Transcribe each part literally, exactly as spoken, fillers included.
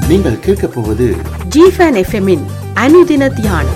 நீங்கள் கேட்கப் போவது ஜிஃபன் எஃப்எம்மின் அனுதின தியானம்.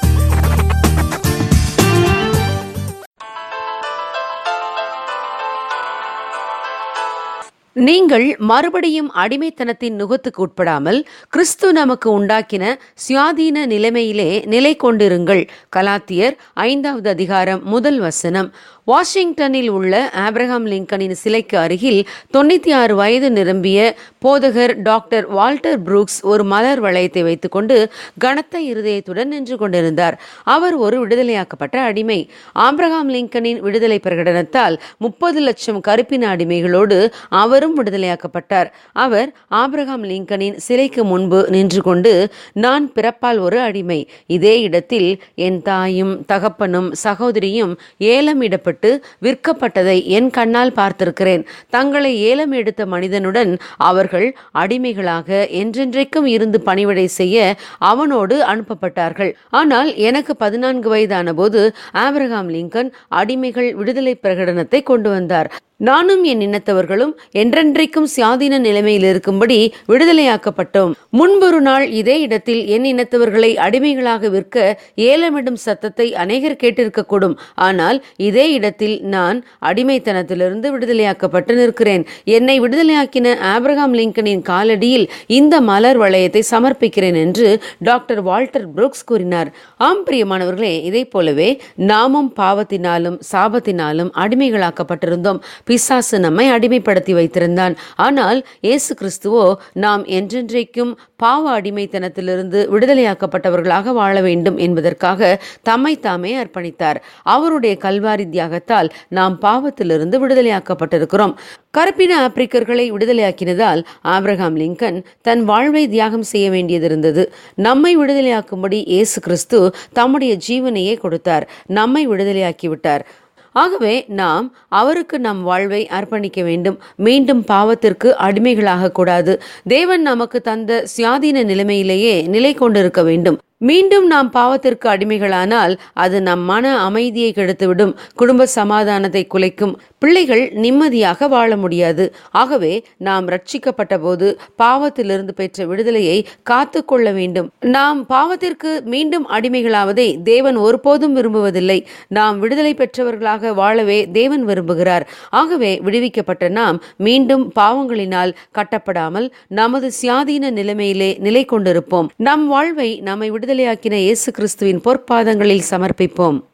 நீங்கள் மறுபடியும் அடிமைத்தனத்தின் நுகத்துக்கு உட்படாமல் கிறிஸ்து நமக்கு உண்டாக்கின சுயாதீன நிலைமையிலே நிலை கொண்டிருங்கள். கலாத்தியர் ஐந்தாவது அதிகாரம் முதல் வசனம். வாஷிங்டனில் உள்ள ஆப்ரஹாம் லிங்கனின் சிலைக்கு அருகில் தொண்ணூற்றி ஆறு வயது நிரம்பிய போதகர் டாக்டர் வால்டர் புரூக்ஸ் ஒரு மலர் வளையத்தை வைத்துக்கொண்டு கனத்த இருதயத்துடன் நின்று கொண்டிருந்தார். அவர் ஒரு விடுதலையாக்கப்பட்ட அடிமை. ஆப்ரஹாம் லிங்கனின் விடுதலை பிரகடனத்தால் முப்பது லட்சம் கருப்பின அடிமைகளோடு அவரும் விடுதலையாக்கப்பட்டார். அவர் ஆப்ரஹாம் லிங்கனின் சிலைக்கு முன்பு நின்று கொண்டு, நான் பிறப்பால் ஒரு அடிமை, இதே இடத்தில் என் தாயும் தகப்பனும் சகோதரியும் ஏலமிடப்பட்டு விற்கப்பட்டதை என் கண்ணால் பார்த்திருக்கிறேன். தங்களை ஏலம் எடுத்த மனிதனுடன் அவர்கள் அடிமைகளாக என்றென்றைக்கும் இருந்து பணிவிடை செய்ய அவனோடு அனுப்பப்பட்டார்கள். ஆனால் எனக்கு பதினான்கு வயதான போது ஆப்ரஹாம் லிங்கன் அடிமைகள் விடுதலை பிரகடனத்தை கொண்டு வந்தார். நானும் என் இனத்தவர்களும் என்றென்றைக்கும் சுயாதீன நிலைமையில் இருக்கும்படி விடுதலையாக்கப்பட்டோம். முன்பொரு நாள் இதே இடத்தில் என் இனத்தவர்களை அடிமைகளாக விற்க ஏலமிடும் சத்தத்தை அநேகர் கேட்டிருக்கக்கூடும். ஆனால் இதே இடத்தில் நான் அடிமைத்தனத்திலிருந்து விடுதலையாக்கப்பட்டு நிற்கிறேன். என்னை விடுதலையாக்கின ஆப்ரஹாம் லிங்கனின் காலடியில் இந்த மலர் வளையத்தை சமர்ப்பிக்கிறேன் என்று டாக்டர் வால்டர் புரூக்ஸ் கூறினார். ஆம் பிரியமானவர்களே, இதை போலவே நாமும் பாவத்தினாலும் சாபத்தினாலும் அடிமைகளாக்கப்பட்டிருந்தோம். பிசாசு நம்மை அடிமைப்படுத்தி வைத்திருந்தான். ஆனால் இயேசு கிறிஸ்துவோ நாம் என்றென்றைக்கும் பாவ அடிமைத்தனத்திலிருந்து விடுதலையாக்கப்பட்டவர்களாக வாழ வேண்டும் என்பதற்காக தம்மை தாமே அர்ப்பணித்தார். அவருடைய கல்வாரி தியாகத்தால் நாம் பாவத்திலிருந்து விடுதலையாக்கப்பட்டிருக்கிறோம். கருப்பின ஆப்பிரிக்கர்களை விடுதலையாக்கினதால் ஆப்ரஹாம் லிங்கன் தன் வாழ்வை தியாகம் செய்ய வேண்டியதிருந்தது. நம்மை விடுதலையாக்கும்படி இயேசு கிறிஸ்து தம்முடைய ஜீவனையே கொடுத்தார். நம்மை விடுதலையாக்கிவிட்டார். ஆகவே நாம் அவருக்கு நம் வாழ்வை அர்ப்பணிக்க வேண்டும். மீண்டும் பாவத்திற்கு அடிமைகளாக கூடாது. தேவன் நமக்கு தந்த சுயாதீன நிலைமையிலேயே நிலை கொண்டிருக்க வேண்டும். மீண்டும் நாம் பாவத்திற்கு அடிமைகளானால் அது நம் மன அமைதியை கெடுத்துவிடும், குடும்ப சமாதானத்தை குலைக்கும், பிள்ளைகள் நிம்மதியாக வாழ முடியாது. ஆகவே நாம் ரட்சிக்கப்பட்ட போது பாவத்திலிருந்து பெற்ற விடுதலையை காத்து கொள்ள வேண்டும். நாம் பாவத்திற்கு மீண்டும் அடிமைகளாவதை தேவன் ஒருபோதும் விரும்புவதில்லை. நாம் விடுதலை பெற்றவர்களாக வாழவே தேவன் விரும்புகிறார். ஆகவே விடுவிக்கப்பட்ட நாம் மீண்டும் பாவங்களினால் கட்டப்படாமல் நமது சுயாதீன நிலைமையிலே நிலை கொண்டிருப்போம். நம் வாழ்வை நம்மை விடுதலையாக்கின இயேசு கிறிஸ்துவின் பொற்பாதங்களில் சமர்ப்பிப்போம்.